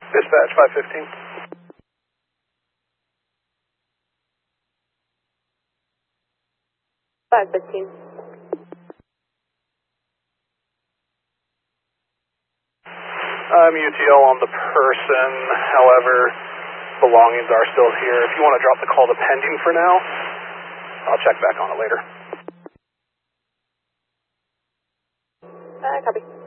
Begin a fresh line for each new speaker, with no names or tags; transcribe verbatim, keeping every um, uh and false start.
Dispatch five fifteen.
five fifteen.
I'm U T O on the person, however, belongings are still here. If you want to drop the call to pending for now, I'll check back on it later.
Uh, copy.